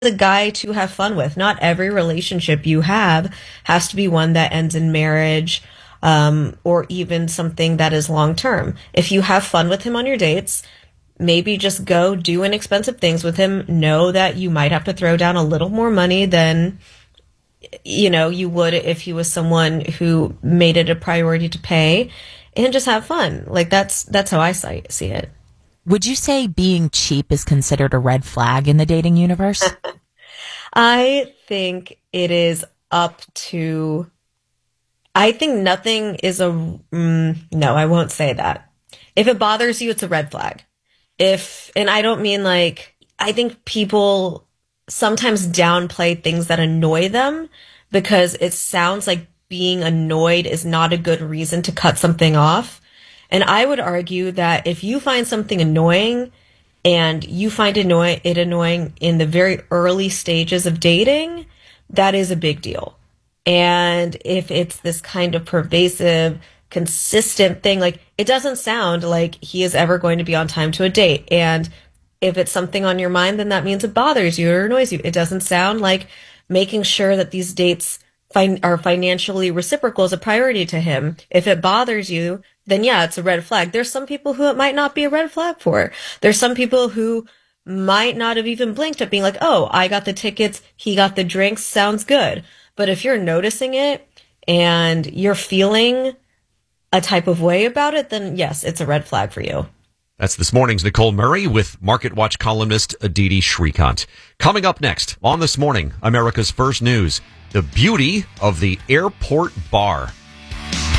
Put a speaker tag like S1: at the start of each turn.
S1: a guy to have fun with. Not every relationship you have has to be one that ends in marriage, or even something that is long term. If you have fun with him on your dates, maybe just go do inexpensive things with him. Know that you might have to throw down a little more money than you would if he was someone who made it a priority to pay, and just have fun. Like that's how I see it.
S2: Would you say being cheap is considered a red flag in the dating universe?
S1: I think it is up to. I think nothing is no, I won't say that. If it bothers you, it's a red flag. And I don't mean like, I think people sometimes downplay things that annoy them because it sounds like being annoyed is not a good reason to cut something off. And I would argue that if you find something annoying and you find it annoying in the very early stages of dating, that is a big deal. And if it's this kind of pervasive, consistent thing, like it doesn't sound like he is ever going to be on time to a date. And if it's something on your mind, then that means it bothers you or annoys you. It doesn't sound like making sure that these dates are financially reciprocal is a priority to him. If it bothers you, then yeah, it's a red flag. There's some people who it might not be a red flag for. There's some people who might not have even blinked at being like, oh, I got the tickets, he got the drinks, sounds good. But if you're noticing it and you're feeling a type of way about it, then yes, it's a red flag for you.
S3: That's this morning's Nicole Murray with Market Watch columnist Aditi Shrikant. Coming up next on This Morning, America's First News, the beauty of the airport bar.